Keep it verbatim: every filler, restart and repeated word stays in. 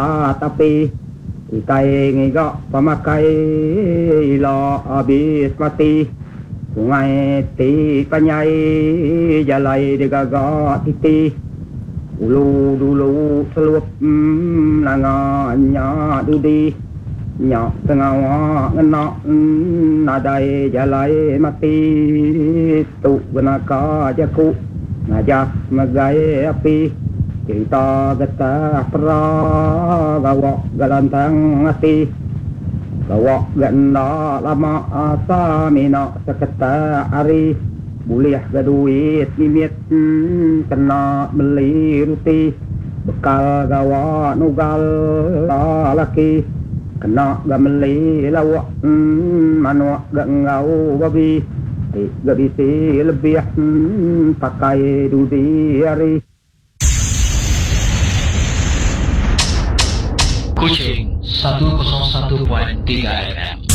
tapi ikai ngigak pamakai lo habis mati sungai ti panyai jalai digagak titi ulu dulu selup mm, nanganya dudi nyak tengah ngenak mm, nadai jalai mati tu genaka jaku ngajak megai api cerita getah pera gawak galantang hati gawak ganda lama asa minak seketa hari boleh gaduit mimit hmm, kena beli ruti bekal gawak nugal laki kena gameli lawak hmm, manuak gangau babi gak bisa lebih hmm, pakai dudi hari. Kucing seratus satu koma tiga F M.